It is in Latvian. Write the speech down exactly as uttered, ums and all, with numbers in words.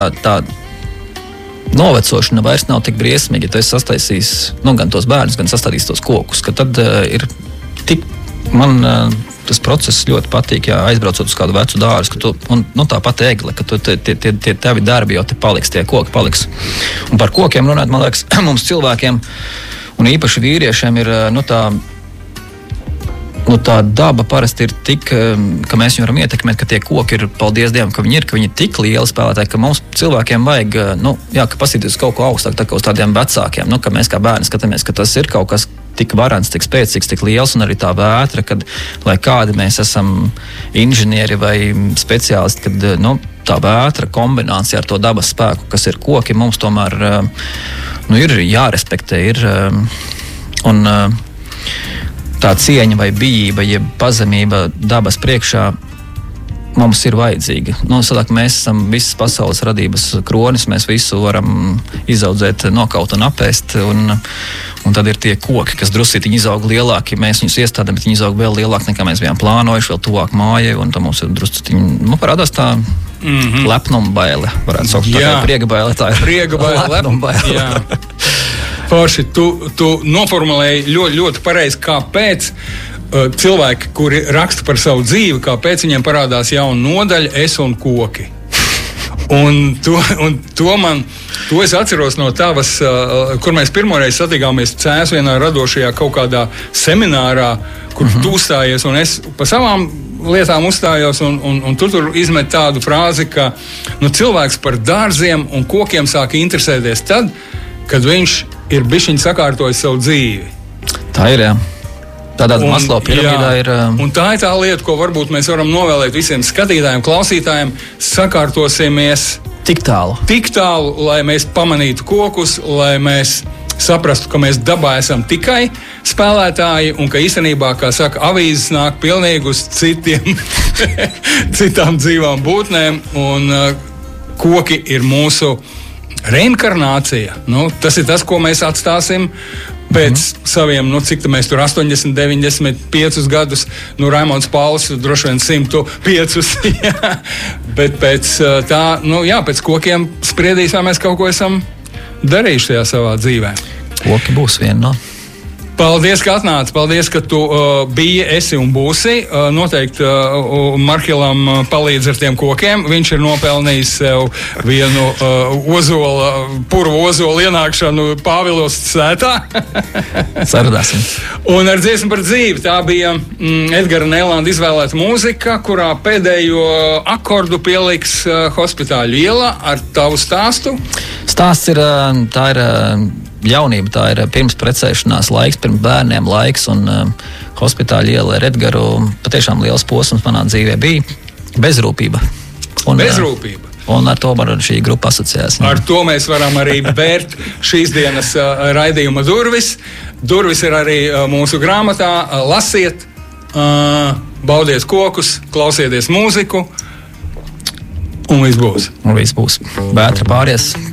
tā novecošana vairs nav tik briesmīga, ja tu esi sastaisījis, nu, gan tos bērnus, gan sastādījis tos kokus, ka tad uh, ir tik, man uh, tas process ļoti patīk, ja aizbraucot uz kādu vecu dārzu, ka tu, un, nu, tāpat egle, ka tu, tie, tie, tie tavi darbi jau te paliks, tie koki paliks. Un par kokiem runāt, man liekas, mums cilvēkiem, un īpaši vīriešiem ir, nu, tā, nu, tā daba parasti ir tik, ka mēs viņu varam ietekmēt, ka tie koki ir, paldies Dievam, ka viņi ir, ka viņi ir tik lieli spēlētāji, ka mums cilvēkiem vajag, nu, jā, ka pasīties kaut ko augstāk, tā kā uz tādiem vecākiem, nu, ka mēs kā bērni skatāmies, ka tas ir kaut kas tik varants, tik spēcīgs, tik liels, un arī tā vētra, kad, lai kādi mēs esam inženieri vai speciālisti, kad, nu, tā vētra kombinācija ar to dabas spēku, kas ir koki, mums tomēr, nu, ir jārespektē, ir, un tā cieņa vai bijība, jeb pazemība dabas priekšā mums ir vajadzīga. Nu, sadāk, mēs esam visas pasaules radības kronis, mēs visu varam izaudzēt, nokaut un apēst, un, un tad ir tie koki, kas drusītiņi izaug lielāki, mēs viņus iestādām, bet viņi izaug vēl lielāki, nekā mēs bijām plānojuši, vēl tuvāk mājai, un tad mums ir drusītiņi, nu, parādās tā mm-hmm. lepnuma baile, varētu saukt, tā kā priega baile, tā ir priega baile, lepnuma baile. Jā. Forši, tu, tu noformulēji ļoti, ļoti pareizi, kāpēc uh, cilvēki, kuri raksta par savu dzīvi, kāpēc viņiem parādās jauna nodaļa, es un koki. Un to, un to man, to es atceros no tavas, uh, kur mēs pirmoreiz satikāmies Cēs vienā radošajā kaut kādā seminārā, kur mm-hmm. tu uzstājies, un es pa savām lietām uzstājos, un, un, un tu tur izmet tādu frāzi, ka nu, cilvēks par dārziem un kokiem sāk interesēties tad, kad viņš ir bišķiņ sakārtojis savu dzīvi. Tā ir, jā. Tādā Maslow piramīdā ir... Un tā ir tā lieta, ko varbūt mēs varam novēlēt visiem skatītājiem, klausītājiem. Sakārtosimies tik tālu. Tik tālu, lai mēs pamanītu kokus, lai mēs saprastu, ka mēs dabā esam tikai spēlētāji un ka īstenībā, kā saka, avīzes nāk pilnīgi uz citiem, citām dzīvām būtnēm, un uh, koki ir mūsu reinkarnācija. Nu, tas ir tas, ko mēs atstāsim pēc mm-hmm. saviem, nu, cik mēs tur astoņdesmit, deviņdesmit piecus gadus, nu, Raimonds Pauls droši vien simtu piecus, jā. Bet pēc tā, nu, jā, pēc kokiem spriedīs, vai mēs kaut ko esam darījuši tajā savā dzīvē. Koki būs viena no. Paldies, ka atnāci, paldies, ka tu uh, biji, esi un būsi. Uh, noteikti uh, Markelam uh, palīdz ar tiem kokiem. Viņš ir nopelnījis sev vienu uh, ozola, purvu ozolu ienākšanu Pāvilos sētā. Sarunāsim. Un ar dziesmu par dzīvi. Tā bija mm, Edgara Neilanda izvēlēta mūzika, kurā pēdējo akordu pieliks uh, Hospitāļu iela ar tavu stāstu. Stāsts ir, tā ir jaunība, tā ir pirms precēšanās laiks, pirms bērniem laiks, un uh, Hospitāļu iela ar Edgaru patiešām liels posms manā dzīvē bija bezrūpība. Un, bezrūpība. Uh, un ar to man šī grupa asociējās. Ar to mēs varam arī vērt šīs dienas uh, raidījuma durvis. Durvis ir arī uh, mūsu grāmatā. Uh, lasiet, uh, baudiet kokus, klausieties mūziku, un viss būs. Un viss būs. Vētra pāries.